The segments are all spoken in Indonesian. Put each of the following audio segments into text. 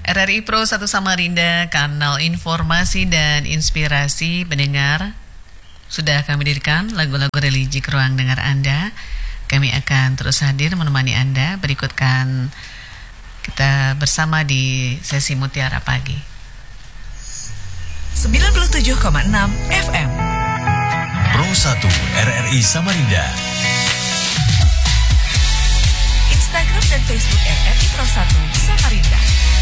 RRI Pro 1 Samarinda, kanal informasi dan inspirasi pendengar. Sudah kami dirikan lagu-lagu religi ke ruang dengar Anda. Kami akan terus hadir menemani Anda. Berikutkan kita bersama di sesi Mutiara Pagi 97,6 FM Pro 1 RRI Samarinda. Instagram dan Facebook RRI Pro 1 Samarinda.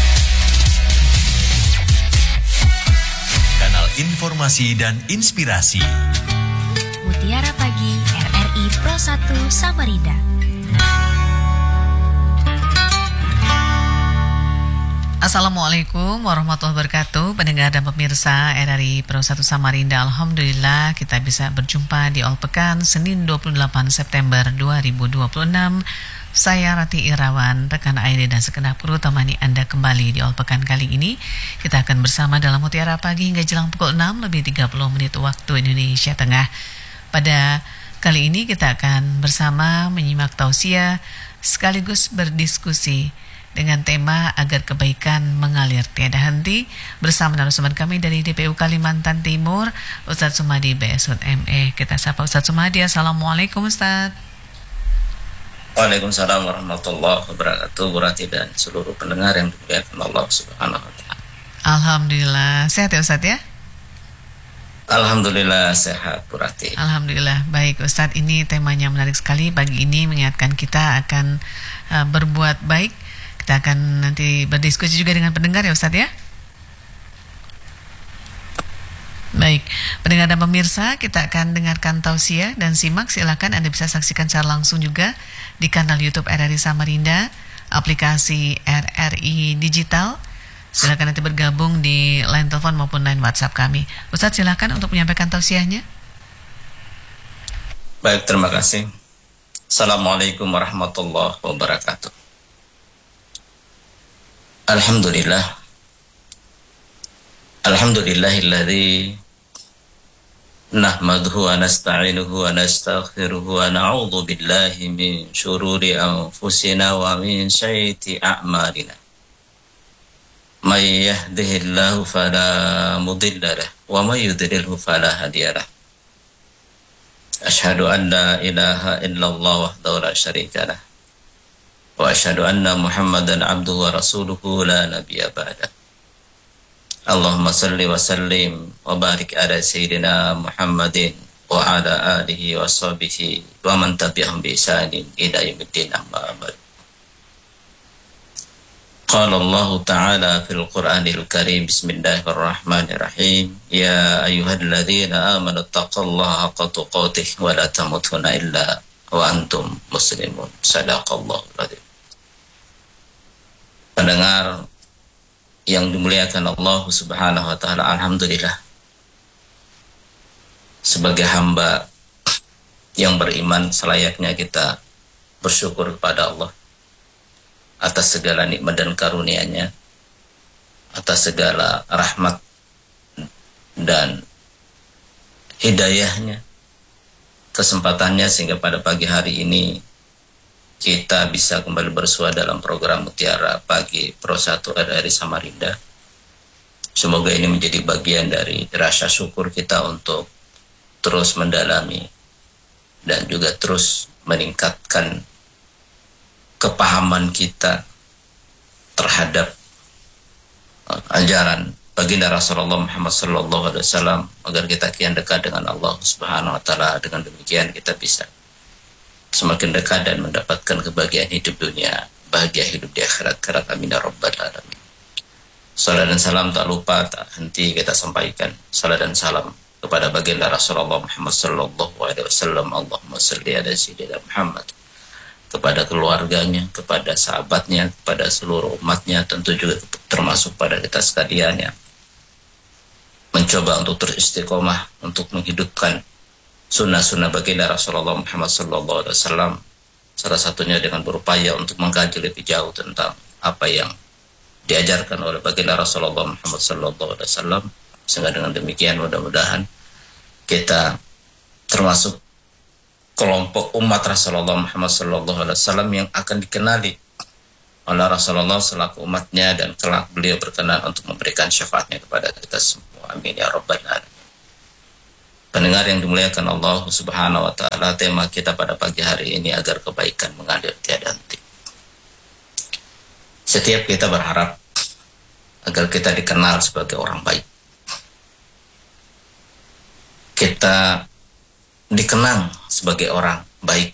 Kanal informasi dan inspirasi Mutiara Pagi RRI Pro 1 Samarinda. Assalamualaikum warahmatullahi wabarakatuh. Pendengar dan pemirsa RRI Pro 1 Samarinda, alhamdulillah kita bisa berjumpa di All Pekan Senin 28 September 2026. Saya Rati Irawan, rekan Airi dan segenap kru temani Anda kembali di All Pekan kali ini. Kita akan bersama dalam Mutiara Pagi hingga jelang pukul 6 lebih 30 menit waktu Indonesia Tengah. Pada kali ini kita akan bersama menyimak tausiah sekaligus berdiskusi dengan tema agar kebaikan mengalir tiada henti bersama narasumber kami dari DPU Kalimantan Timur, Ustadz Sumadi BSud ME. Kita sapa Ustadz Sumadi. Assalamualaikum Ustadz. Waalaikumsalam warahmatullahi wabarakatuh. Bu Rati dan seluruh pendengar yang dimuliakan Allah Subhanahu wa taala. Alhamdulillah sehat ya Ustadz ya? Alhamdulillah sehat Bu Rati. Alhamdulillah baik Ustadz. Ini temanya menarik sekali. Pagi ini mengingatkan kita akan berbuat baik. Kita akan nanti berdiskusi juga dengan pendengar ya Ustadz ya. Baik, pendengar dan pemirsa, kita akan dengarkan tausiah dan simak. Silakan Anda bisa saksikan secara langsung juga di kanal YouTube RRI Samarinda, aplikasi RRI Digital. Silakan nanti bergabung di line telepon maupun line WhatsApp kami. Ustadz silakan untuk menyampaikan tausiahnya. Baik, terima kasih. Assalamualaikum warahmatullahi wabarakatuh. Alhamdulillah. Alhamdulillahilladzi nahmaduhu wa nasta'inuhu wa nastaghfiruhu wa na'udzu billahi min syururi anfusina wa min sayyiati a'malina. May yahdihillahu fala mudilla lahu wa may yudlilhu fala hadiya lahu. Asyhadu an la ilaha illallah wahdahu la syarika lahu wa asyhadu anna Muhammadan abduhu wa rasuluhu la nabiyya ba'da. Allahumma salli wa sallim wa barik ala sayyidina Muhammadin wa ala alihi wa sahbihi wa man tabi'ahum bi ihsanin ila yaumiddin, amma ba'd. Qala Allah ta'ala fil Qur'anil Karim, bismillahirrahmanirrahim, ya ayyuhalladzina amanu taqullaha haqqa tuqatih wa la tamutunna illa wa antum muslimun. Sadaqallahul adzim. Pendengar yang dimuliakan Allah Subhanahu wa taala, alhamdulillah sebagai hamba yang beriman selayaknya kita bersyukur kepada Allah atas segala nikmat dan karunia-Nya, atas segala rahmat dan hidayah-Nya, kesempatannya sehingga pada pagi hari ini kita bisa kembali bersua dalam program Mutiara Pagi Pro 1 RRI Samarinda. Semoga ini menjadi bagian dari rasa syukur kita untuk terus mendalami dan juga terus meningkatkan kepahaman kita terhadap ajaran baginda Rasulullah Muhammad SAW, agar kita kian dekat dengan Allah Subhanahu wa taala. Dengan demikian kita bisa semakin dekat dan mendapatkan kebahagiaan hidup dunia, bahagia hidup di akhirat. Amin ya rabbal alamin. Salam dan salam tak lupa tak henti kita sampaikan. Salam dan salam kepada baginda Rasulullah Muhammad sallallahu alaihi wasallam. Allahumma shalli ala sayyidina Muhammad. Kepada keluarganya, kepada sahabatnya, kepada seluruh umatnya, tentu juga termasuk pada kita sekalian yang mencoba untuk terus istiqomah untuk menghidupkan sunnah-sunnah baginda Rasulullah Muhammad SAW. Salah satunya dengan berupaya untuk mengkaji lebih jauh tentang apa yang diajarkan oleh baginda Rasulullah Muhammad SAW. Sehingga dengan demikian mudah-mudahan kita termasuk kelompok umat Rasulullah Muhammad SAW yang akan dikenali oleh Rasulullah selaku umatnya, dan kelak beliau berkenan untuk memberikan syafaatnya kepada kita semua. Amin ya rabbal alamin. Pendengar yang dimuliakan Allah Subhanahu wa taala, tema kita pada pagi hari ini agar kebaikan mengalir tiada henti. Setiap kita berharap agar kita dikenal sebagai orang baik. Kita dikenang sebagai orang baik.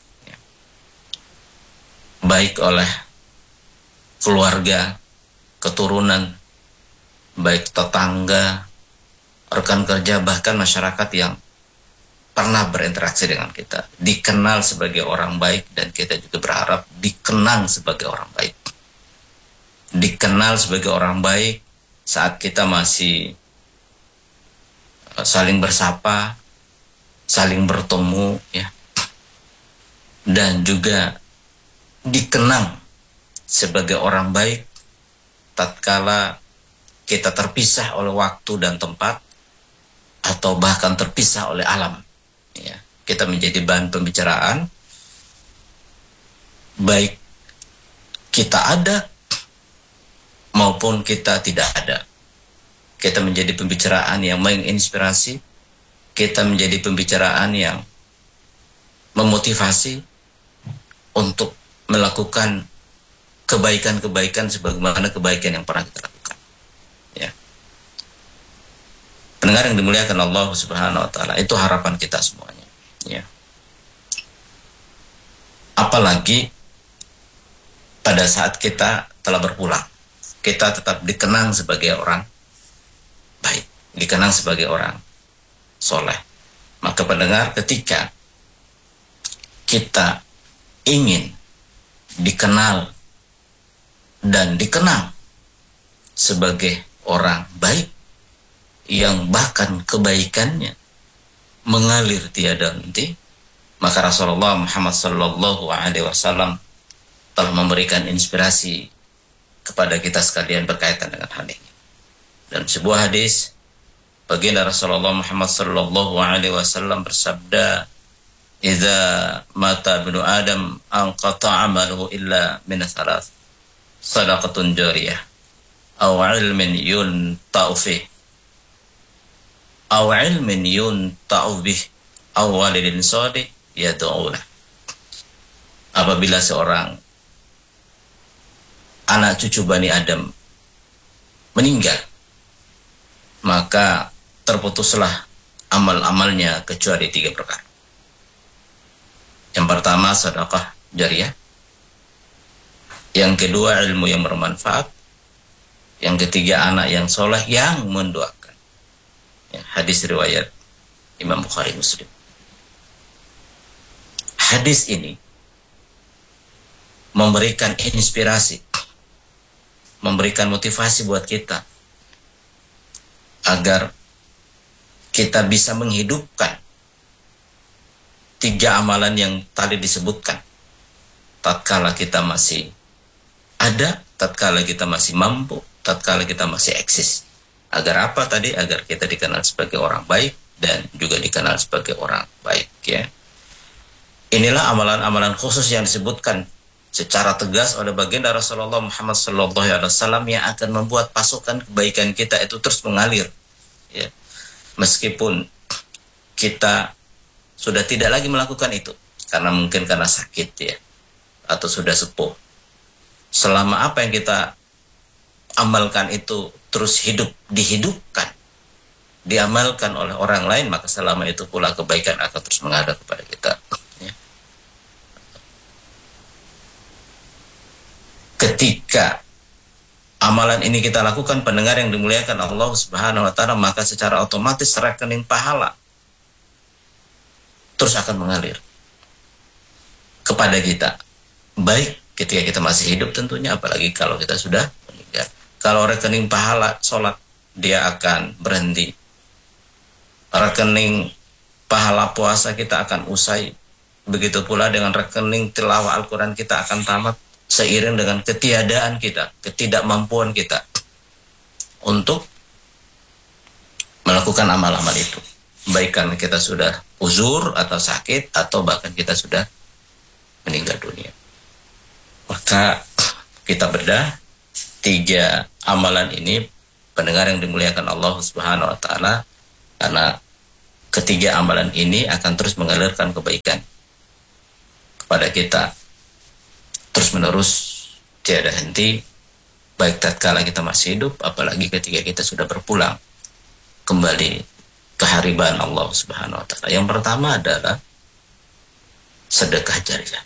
Baik oleh keluarga, keturunan, baik tetangga, rekan kerja, bahkan masyarakat yang pernah berinteraksi dengan kita. Dikenal sebagai orang baik, dan kita juga berharap dikenang sebagai orang baik. Dikenal sebagai orang baik saat kita masih saling bersapa, saling bertemu, ya. Dan juga dikenang sebagai orang baik tatkala kita terpisah oleh waktu dan tempat, atau bahkan terpisah oleh alam, ya. Kita menjadi bahan pembicaraan, baik kita ada maupun kita tidak ada. Kita menjadi pembicaraan yang menginspirasi, kita menjadi pembicaraan yang memotivasi untuk melakukan kebaikan-kebaikan sebagaimana kebaikan yang pernah kita lakukan, ya. Pendengar yang dimuliakan Allah Subhanahu wa taala, itu harapan kita semuanya, ya. Apalagi pada saat kita telah berpulang, kita tetap dikenang sebagai orang baik, dikenang sebagai orang soleh. Maka pendengar, ketika kita ingin dikenal dan dikenang sebagai orang baik, yang bahkan kebaikannya mengalir tiada henti, maka Rasulullah Muhammad sallallahu alaihi wasallam telah memberikan inspirasi kepada kita sekalian berkaitan dengan hal ini. Dan sebuah hadis, baginda Rasulullah Muhammad sallallahu alaihi wasallam bersabda, "Idza mata ibnu Adam anqata 'amaluhu illa min thalath, sadaqatun jariyah, aw 'ilmin yunta'u fih, aw 'ilmin yunta'u bih, aw walidin shalih yad'u lah." Apabila seorang anak cucu Bani Adam meninggal, maka terputuslah amal-amalnya kecuali 3 perkara. Yang pertama, sedekah jariyah. Yang kedua, ilmu yang bermanfaat. Yang ketiga, anak yang soleh yang mendoakan. Ya, hadis riwayat Imam Bukhari Muslim. Hadis ini memberikan inspirasi, memberikan motivasi buat kita agar kita bisa menghidupkan 3 amalan yang tadi disebutkan tatkala kita masih ada, tatkala kita masih mampu, tatkala kita masih eksis. Agar apa tadi? Agar kita dikenal sebagai orang baik dan juga dikenal sebagai orang baik, ya. Inilah amalan-amalan khusus yang disebutkan secara tegas oleh baginda Rasulullah Muhammad sallallahu alaihi wasallam yang akan membuat pasukan kebaikan kita itu terus mengalir, ya. Meskipun kita sudah tidak lagi melakukan itu karena mungkin karena sakit, ya, atau sudah sepuh. Selama apa yang kita amalkan itu terus dihidupkan, diamalkan oleh orang lain, maka selama itu pula kebaikan akan terus mengalir kepada kita, ya. Ketika amalan ini kita lakukan, pendengar yang dimuliakan Allah Subhanahu wa taala, maka secara otomatis rekening pahala terus akan mengalir kepada kita. Baik ketika kita masih hidup tentunya, apalagi kalau kita sudah meninggal. Kalau rekening pahala sholat, dia akan berhenti. Rekening pahala puasa kita akan usai. Begitu pula dengan rekening tilawah Al-Quran kita akan tamat, seiring dengan ketiadaan kita, ketidakmampuan kita untuk melakukan amal-amal itu. Baik karena kita sudah uzur atau sakit, atau bahkan kita sudah meninggal dunia. Maka kita bedah 3 amalan ini, pendengar yang dimuliakan Allah Subhanahu wa taala, karena ketiga amalan ini akan terus mengalirkan kebaikan kepada kita terus menerus, tiada henti, baik tatkala kita masih hidup, apalagi ketika kita sudah berpulang kembali ke hariban Allah Subhanahu wa taala. Yang pertama adalah sedekah jariah.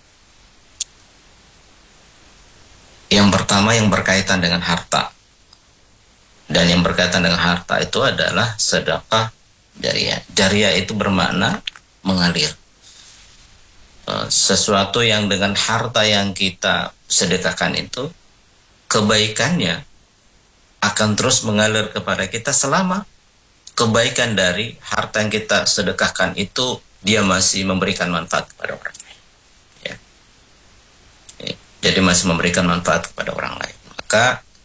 Yang pertama yang berkaitan dengan harta. Dan yang berkaitan dengan harta itu adalah sedekah jariah. Jariah itu bermakna mengalir. Sesuatu yang dengan harta yang kita sedekahkan itu, kebaikannya akan terus mengalir kepada kita selama kebaikan dari harta yang kita sedekahkan itu dia masih memberikan manfaat kepada orang lain. Ya. Jadi masih memberikan manfaat kepada orang lain. Maka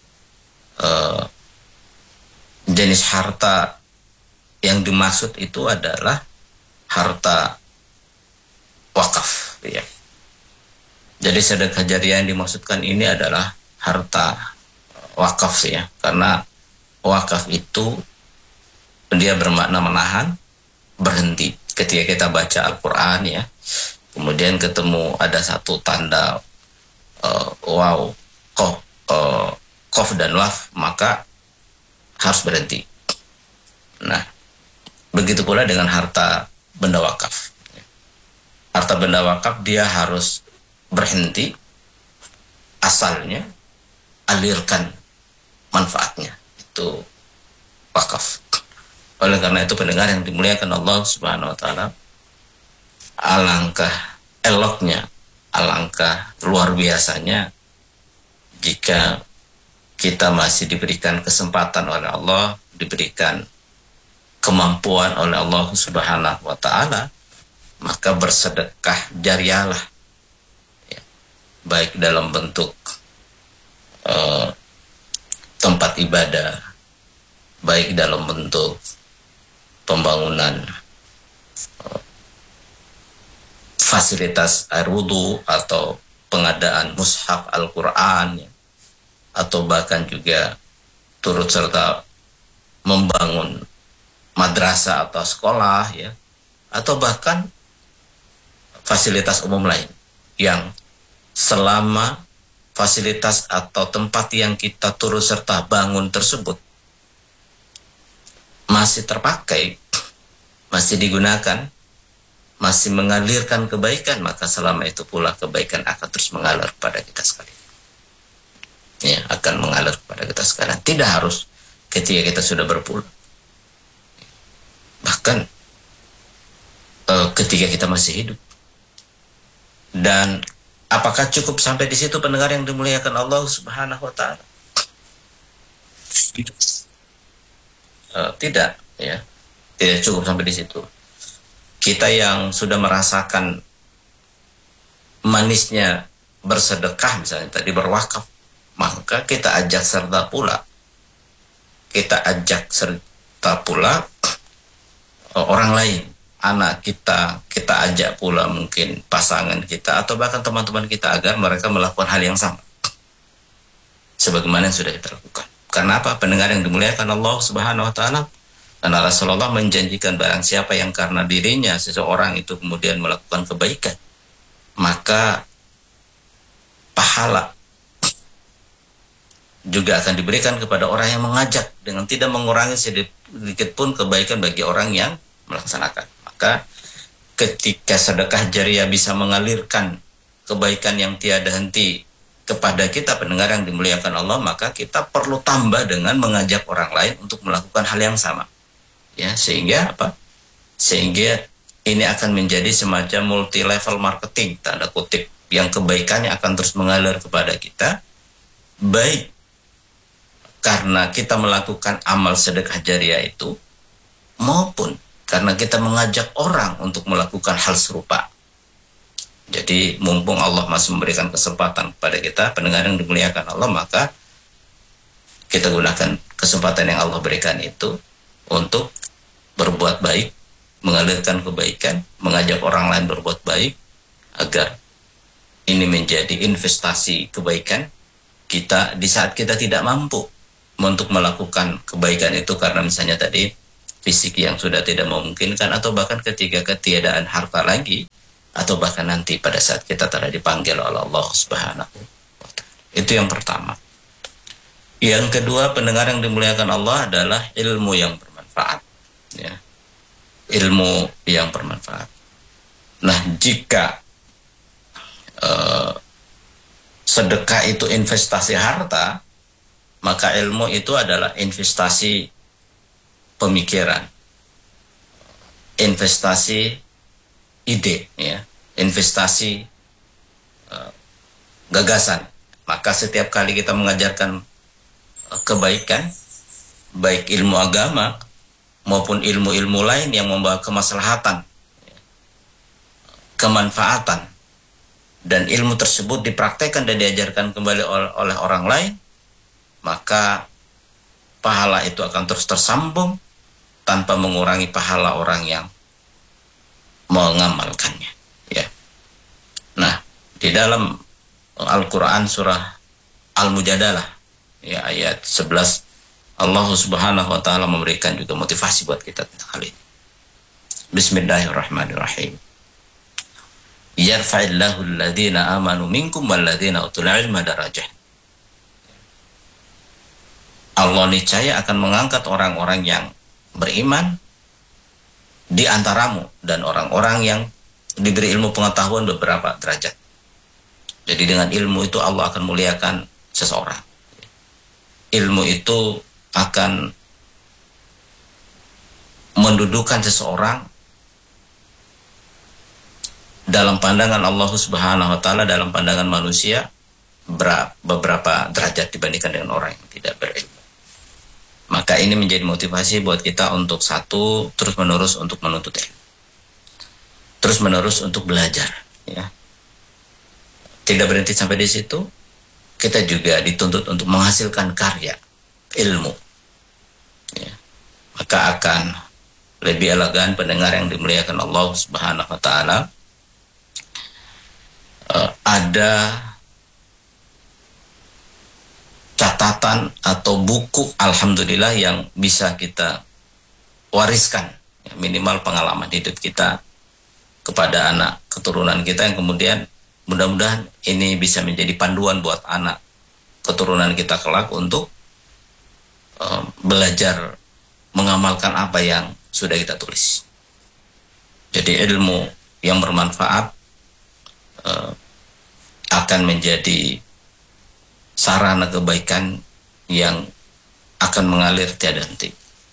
jenis harta yang dimaksud itu adalah harta wakaf, ya. Jadi sedekah jariah yang dimaksudkan ini adalah harta wakaf, ya, karena wakaf itu dia bermakna menahan, berhenti. Ketika kita baca Al-Quran, ya, kemudian ketemu ada satu tanda waw, qaf dan waf, maka harus berhenti. Nah, begitu pula dengan harta benda wakaf. Harta benda wakaf dia harus berhenti, asalnya alirkan manfaatnya, itu wakaf. Oleh karena itu pendengar yang dimuliakan Allah Subhanahu wa taala, alangkah eloknya, alangkah luar biasanya jika kita masih diberikan kesempatan oleh Allah, diberikan kemampuan oleh Allah Subhanahu wa taala, maka bersedekah jariahlah, ya, baik dalam bentuk tempat ibadah, baik dalam bentuk pembangunan fasilitas air wudhu atau pengadaan mushaf Al-Quran, ya, atau bahkan juga turut serta membangun madrasah atau sekolah, ya, atau bahkan fasilitas umum lain yang selama fasilitas atau tempat yang kita turut serta bangun tersebut masih terpakai, masih digunakan, masih mengalirkan kebaikan, maka selama itu pula kebaikan akan terus mengalir pada kita sekalian. Ya, akan mengalir kepada kita sekalian. Tidak harus ketika kita sudah berpulang. Bahkan ketika kita masih hidup. Dan apakah cukup sampai di situ pendengar yang dimuliakan Allah Subhanahu wa taala? Tidak, ya. Tidak cukup sampai di situ. Kita yang sudah merasakan manisnya bersedekah, misalnya tadi berwakaf, maka kita ajak serta pula. Kita ajak serta pula orang lain, anak kita ajak pula mungkin pasangan kita atau bahkan teman-teman kita agar mereka melakukan hal yang sama sebagaimana yang sudah kita lakukan. Karena apa? Pendengar yang dimuliakan Allah Subhanahu wa taala, karena Rasulullah menjanjikan barang siapa yang karena dirinya seseorang itu kemudian melakukan kebaikan, maka pahala juga akan diberikan kepada orang yang mengajak dengan tidak mengurangi sedikit pun kebaikan bagi orang yang melaksanakan. Maka ketika sedekah jariah bisa mengalirkan kebaikan yang tiada henti kepada kita pendengar yang dimuliakan Allah, maka kita perlu tambah dengan mengajak orang lain untuk melakukan hal yang sama. Ya, sehingga apa? Sehingga ini akan menjadi semacam multi level marketing tanda kutip, yang kebaikannya akan terus mengalir kepada kita, baik karena kita melakukan amal sedekah jariah itu, maupun karena kita mengajak orang untuk melakukan hal serupa. Jadi mumpung Allah masih memberikan kesempatan kepada kita, pendengar yang dimuliakan Allah, maka kita gunakan kesempatan yang Allah berikan itu untuk berbuat baik, mengalirkan kebaikan, mengajak orang lain berbuat baik, agar ini menjadi investasi kebaikan kita di saat kita tidak mampu untuk melakukan kebaikan itu karena misalnya tadi fisik yang sudah tidak memungkinkan, atau bahkan ketika ketiadaan harta lagi, atau bahkan nanti pada saat kita telah dipanggil oleh Allah Subhanahu wa Ta'ala. Itu yang pertama. Yang kedua, pendengar yang dimuliakan Allah, adalah ilmu yang bermanfaat. Ya. Ilmu yang bermanfaat. Nah, jika sedekah itu investasi harta, maka ilmu itu adalah investasi pemikiran, investasi ide, ya, investasi gagasan. Maka setiap kali kita mengajarkan kebaikan, baik ilmu agama maupun ilmu-ilmu lain yang membawa kemaslahatan, kemanfaatan, dan ilmu tersebut dipraktekkan dan diajarkan kembali oleh orang lain, maka pahala itu akan terus tersambung tanpa mengurangi pahala orang yang mengamalkannya. Ya. Nah, di dalam Al-Quran surah Al-Mujadalah, ya, ayat 11, Allah Subhanahu wa Ta'ala memberikan juga motivasi buat kita tentang hal ini. Bismillahirrahmanirrahim. Yarfa'illahu alladhina amanu minkum walladhina utul ilma darajah. Allah niscaya akan mengangkat orang-orang yang beriman di antaramu dan orang-orang yang diberi ilmu pengetahuan beberapa derajat. Jadi dengan ilmu itu Allah akan muliakan seseorang. Ilmu itu akan mendudukan seseorang dalam pandangan Allah Subhanahu wa Ta'ala, dalam pandangan manusia, beberapa derajat dibandingkan dengan orang yang tidak berilmu. Maka ini menjadi motivasi buat kita untuk satu, terus menerus untuk menuntut ilmu, terus menerus untuk belajar, ya. Tidak berhenti sampai di situ, kita juga dituntut untuk menghasilkan karya ilmu, ya. Maka akan lebih elegan pendengar yang dimuliakan Allah Subhanahu wa Ta'ala, ada catatan atau buku alhamdulillah yang bisa kita wariskan, ya, minimal pengalaman hidup kita kepada anak keturunan kita, yang kemudian mudah-mudahan ini bisa menjadi panduan buat anak keturunan kita kelak untuk belajar mengamalkan apa yang sudah kita tulis. Jadi ilmu yang bermanfaat akan menjadi sarana kebaikan yang akan mengalir tiada henti.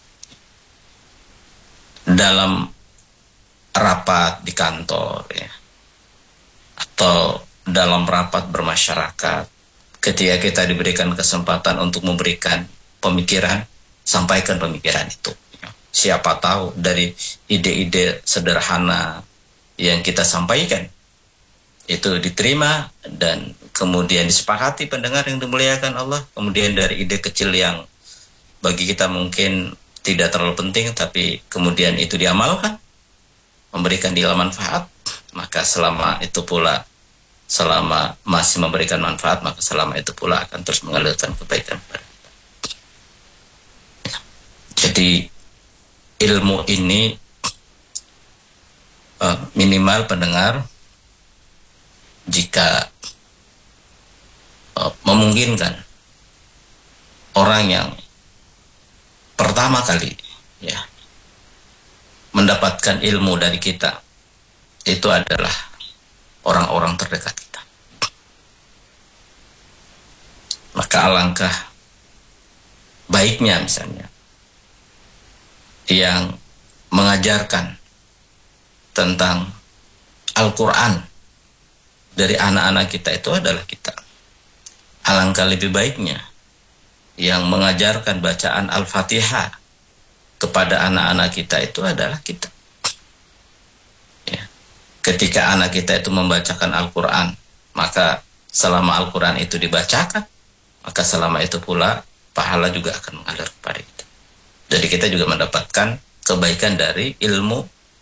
Dalam rapat di kantor, ya, atau dalam rapat bermasyarakat, ketika kita diberikan kesempatan untuk memberikan pemikiran, sampaikan pemikiran itu. Siapa tahu dari ide-ide sederhana yang kita sampaikan itu diterima dan kemudian disepakati pendengar yang dimuliakan Allah. Kemudian dari ide kecil yang bagi kita mungkin tidak terlalu penting, tapi kemudian itu diamalkan, memberikan nilai manfaat, maka selama itu pula, selama masih memberikan manfaat, maka selama itu pula akan terus mengalirkan kebaikan kepada kita. Jadi ilmu ini minimal pendengar, jika memungkinkan orang yang pertama kali, ya, mendapatkan ilmu dari kita itu adalah orang-orang terdekat kita, maka alangkah baiknya misalnya yang mengajarkan tentang Al-Quran dari anak-anak kita itu adalah kita. Alangkah lebih baiknya yang mengajarkan bacaan Al-Fatihah kepada anak-anak kita itu adalah kita. Ya. Ketika anak kita itu membacakan Al-Quran, maka selama Al-Quran itu dibacakan, maka selama itu pula pahala juga akan mengalir kepada kita. Jadi kita juga mendapatkan kebaikan dari ilmu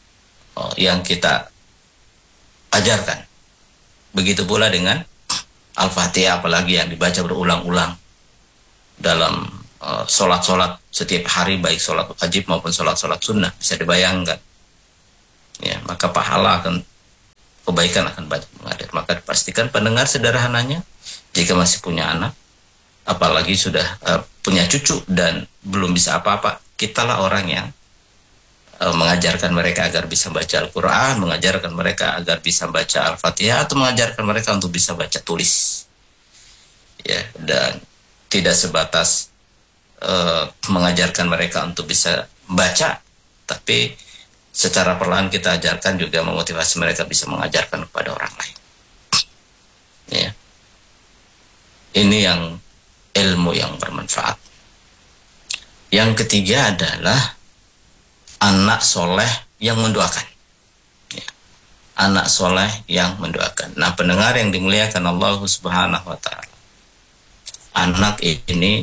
yang kita ajarkan. Begitu pula dengan Al-Fatihah apalagi yang dibaca berulang-ulang dalam sholat-sholat setiap hari, baik sholat wajib maupun sholat-sholat sunnah, bisa dibayangkan. Ya, maka pahala akan, kebaikan akan banyak mengalir. Maka pastikan pendengar sederhananya, jika masih punya anak, apalagi sudah punya cucu dan belum bisa apa-apa, kitalah orang yang mengajarkan mereka agar bisa baca Al-Quran, mengajarkan mereka agar bisa baca Al-Fatihah, atau mengajarkan mereka untuk bisa baca tulis. Ya, dan tidak sebatas mengajarkan mereka untuk bisa baca, tapi secara perlahan kita ajarkan juga memotivasi mereka bisa mengajarkan kepada orang lain. Ya. Ini yang ilmu yang bermanfaat. Yang ketiga adalah anak soleh yang mendoakan. Ya. Anak soleh yang mendoakan. Nah, pendengar yang dimuliakan Allah Subhanahu wa Ta'ala, anak ini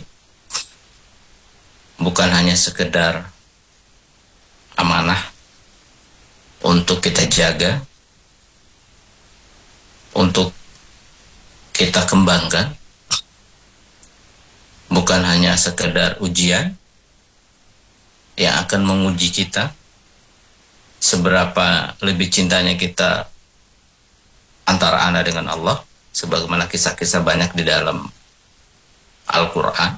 bukan hanya sekedar amanah untuk kita jaga, untuk kita kembangkan, bukan hanya sekedar ujian yang akan menguji kita seberapa lebih cintanya kita antara anak dengan Allah, sebagaimana kisah-kisah banyak di dalam Al-Quran.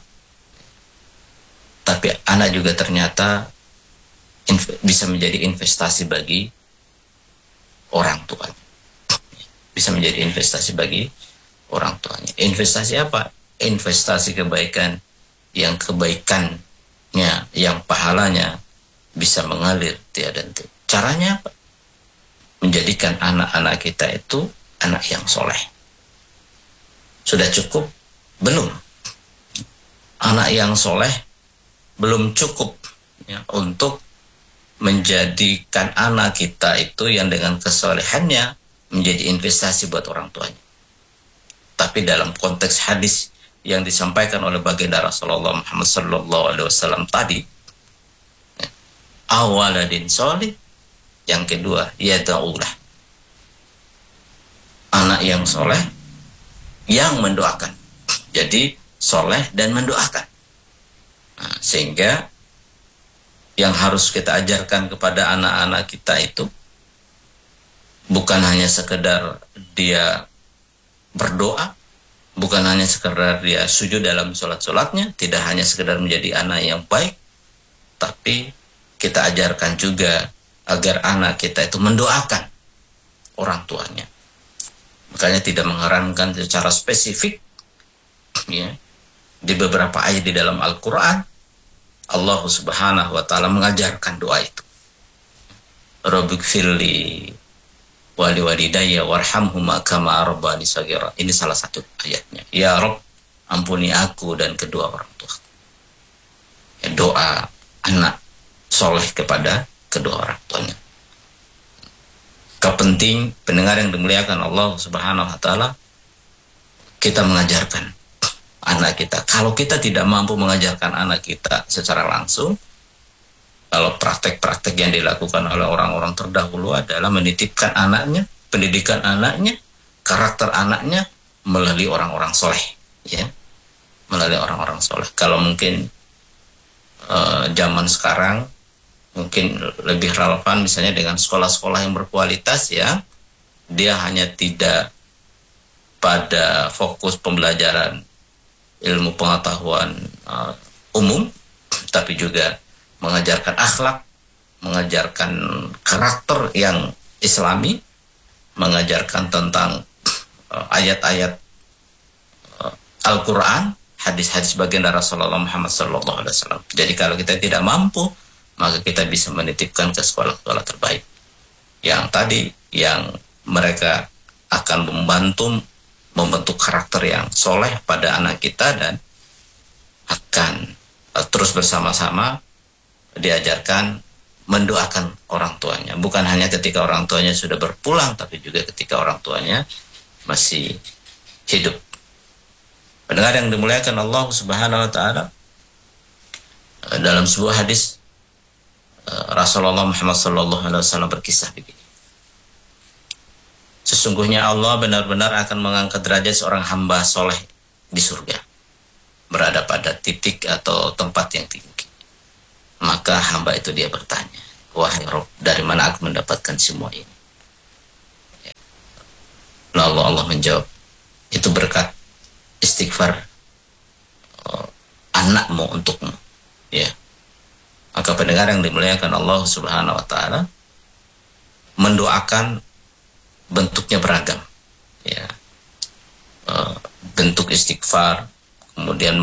Tapi anak juga ternyata bisa menjadi investasi bagi orang tuanya. Bisa menjadi investasi bagi orang tuanya. Investasi apa? Investasi kebaikan, yang kebaikannya, yang pahalanya bisa mengalir tiada henti. Caranya apa? Menjadikan anak-anak kita itu anak yang soleh. Sudah cukup? Belum. Anak yang soleh belum cukup ya, untuk menjadikan anak kita itu yang dengan kesolehannya menjadi investasi buat orang tuanya. Tapi dalam konteks hadis yang disampaikan oleh baginda Rasulullah Muhammad SAW tadi, ya, awaladin soleh, yang kedua yada'ulah, anak yang soleh yang mendoakan. Jadi soleh dan mendoakan. Nah, sehingga yang harus kita ajarkan kepada anak-anak kita itu bukan hanya sekedar dia berdoa, bukan hanya sekedar dia sujud dalam sholat-sholatnya, tidak hanya sekedar menjadi anak yang baik, tapi kita ajarkan juga agar anak kita itu mendoakan orang tuanya. Makanya tidak mengharamkan secara spesifik ya, di beberapa ayat di dalam Al-Quran, Allah Subhanahu wa Ta'ala mengajarkan doa itu. Rabbighfirli wa liwalidayya warhamhuma kama rabbani shaghira. Ini salah satu ayatnya. Ya Rabb, ampuni aku dan kedua orang tua. Ya, doa anak soleh kepada kedua orang tuanya. Kepenting pendengar yang dimuliakan Allah Subhanahu wa Ta'ala, kita mengajarkan anak kita. Kalau kita tidak mampu mengajarkan anak kita secara langsung, kalau praktek-praktek yang dilakukan oleh orang-orang terdahulu adalah menitipkan anaknya, pendidikan anaknya, karakter anaknya melalui orang-orang soleh, ya, melalui orang-orang soleh. Kalau mungkin zaman sekarang mungkin lebih relevan misalnya dengan sekolah-sekolah yang berkualitas, ya, dia hanya tidak pada fokus pembelajaran ilmu pengetahuan umum, tapi juga mengajarkan akhlak, mengajarkan karakter yang islami, mengajarkan tentang ayat-ayat Al-Quran, hadis-hadis baginda Rasulullah Muhammad SAW. Jadi kalau kita tidak mampu, maka kita bisa menitipkan ke sekolah-sekolah terbaik yang tadi, yang mereka akan membentuk karakter yang soleh pada anak kita, dan akan terus bersama-sama diajarkan mendoakan orang tuanya. Bukan hanya ketika orang tuanya sudah berpulang, tapi juga ketika orang tuanya masih hidup. Pendengar yang dimuliakan Allah Subhanahu wa Ta'ala, dalam sebuah hadis Rasulullah Muhammad SAW berkisah begini. Sesungguhnya Allah benar-benar akan mengangkat derajat seorang hamba soleh di surga, berada pada titik atau tempat yang tinggi. Maka hamba itu dia bertanya, wahai Rabb, dari mana aku mendapatkan semua ini? Lalu Allah menjawab, itu berkat istighfar anakmu untukmu. Ya. Maka pendengar yang dimuliakan Allah Subhanahu wa taala, mendoakan bentuknya beragam. Ya. Bentuk istighfar, kemudian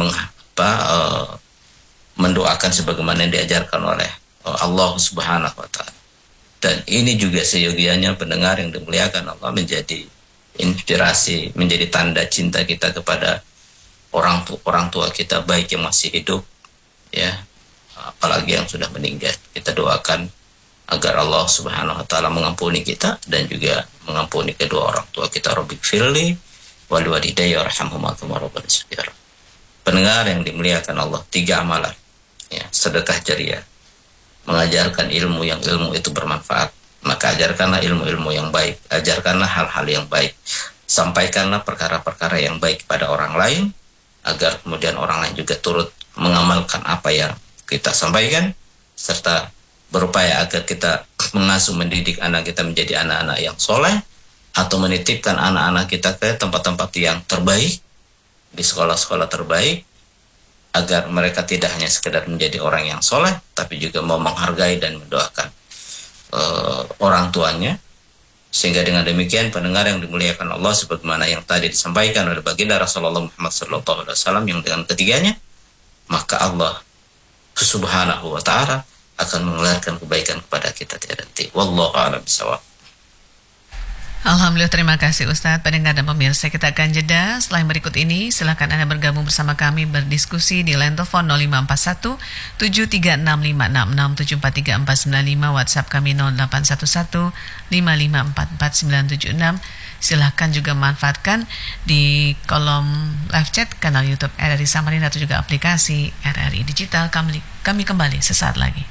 mendoakan sebagaimana yang diajarkan oleh Allah Subhanahu wa taala. Dan ini juga seyogianya pendengar yang dimuliakan Allah menjadi inspirasi, menjadi tanda cinta kita kepada orang tua kita, baik yang masih hidup, ya, apalagi yang sudah meninggal. Kita doakan agar Allah Subhanahu wa taala mengampuni kita dan juga mengampuni kedua orang tua kita. Rabbighfirli wal walidayya warhamhuma kama rabbayani shaghira. Pendengar yang dimuliakan Allah, 3 amalan, ya, sedekah jariah, mengajarkan ilmu yang ilmu itu bermanfaat. Maka ajarkanlah ilmu-ilmu yang baik, ajarkanlah hal-hal yang baik, sampaikanlah perkara-perkara yang baik kepada orang lain, agar kemudian orang lain juga turut mengamalkan apa yang kita sampaikan, serta berupaya agar kita mengasuh mendidik anak kita menjadi anak-anak yang soleh, atau menitipkan anak-anak kita ke tempat-tempat yang terbaik, di sekolah-sekolah terbaik, agar mereka tidak hanya sekedar menjadi orang yang soleh, tapi juga mau menghargai dan mendoakan orang tuanya. Sehingga dengan demikian pendengar yang dimuliakan Allah, sebagaimana yang tadi disampaikan oleh baginda Rasulullah Muhammad SAW, yang dengan ketiganya, maka Allah Subhanahu wa ta'ala akan mengeluarkan kebaikan kepada kita tiada henti. Wallahu a'lam bishawab. Alhamdulillah, terima kasih Ustadz. Pendengar dan pemirsa, kita akan jeda. Setelah berikut ini, silakan Anda bergabung bersama kami berdiskusi di line telepon 0541 736566 743495, WhatsApp kami 0811 5544976. Silahkan juga manfaatkan di kolom live chat kanal YouTube RRI Samarinda atau juga aplikasi RRI Digital. Kami kembali sesaat lagi.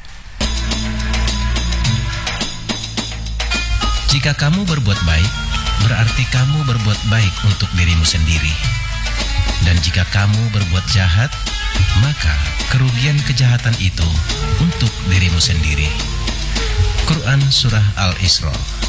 Jika kamu berbuat baik, berarti kamu berbuat baik untuk dirimu sendiri. Dan jika kamu berbuat jahat, maka kerugian kejahatan itu untuk dirimu sendiri. Quran Surah Al-Isra